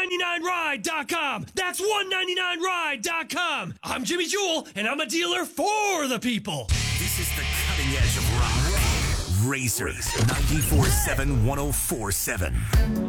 199ride.com. That's 199ride.com. I'm Jimmy Jewell, and I'm a dealer for the people. This is the cutting edge of rock. Razor 94.7 104.7.